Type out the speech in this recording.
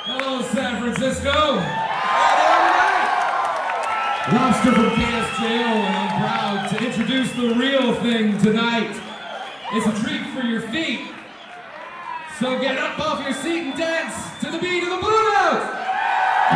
Hello, San Francisco. Lobster from KSJO, and I'm proud to introduce the real thing tonight. It's a treat for your feet. So get up off your seat and dance to the beat of the Blue Note.